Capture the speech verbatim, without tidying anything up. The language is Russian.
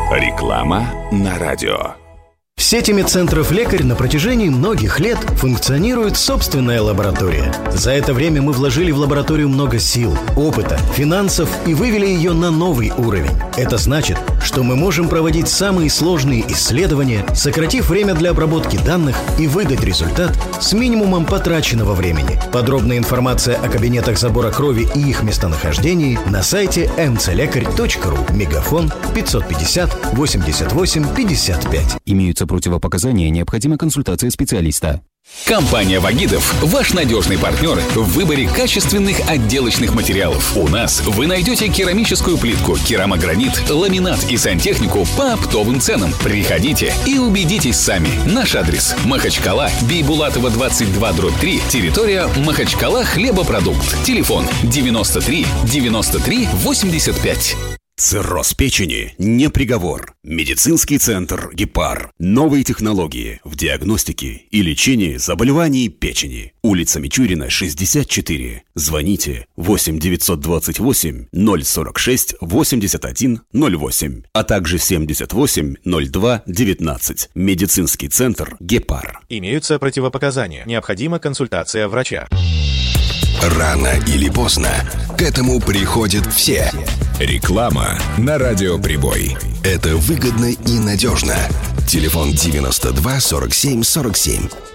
Реклама на радио. В сети медцентров «Лекарь» на протяжении многих лет функционирует собственная лаборатория. За это время мы вложили в лабораторию много сил, опыта, финансов и вывели ее на новый уровень. Это значит, что мы можем проводить самые сложные исследования, сократив время для обработки данных и выдать результат с минимумом потраченного времени. Подробная информация о кабинетах забора крови и их местонахождении на сайте эм цэ лекарь точка ру. Мегафон пятьсот пятьдесят восемьдесят восемь пятьдесят пять. Имеются противопоказания, необходима консультация специалиста. Компания «Вагидов» – ваш надежный партнер в выборе качественных отделочных материалов. У нас вы найдете керамическую плитку, керамогранит, ламинат и сантехнику по оптовым ценам. Приходите и убедитесь сами. Наш адрес – Махачкала, Бейбулатова, двадцать два, дробь три, территория Махачкала, хлебопродукт. Телефон девяносто три девяносто три восемьдесят пять. Цирроз печени не приговор. Медицинский центр «Гепар». Новые технологии в диагностике и лечении заболеваний печени. Улица Мичурина, шестьдесят четыре. Звоните восемь девятьсот двадцать восемь ноль сорок шесть восемьдесят один ноль восемь, а также семьдесят восемь ноль два девятнадцать. Медицинский центр «Гепар». Имеются противопоказания. Необходима консультация врача. Рано или поздно к этому приходят все. Реклама на радиоприбой. Это выгодно и надежно. Телефон девяносто два сорок семь сорок семь.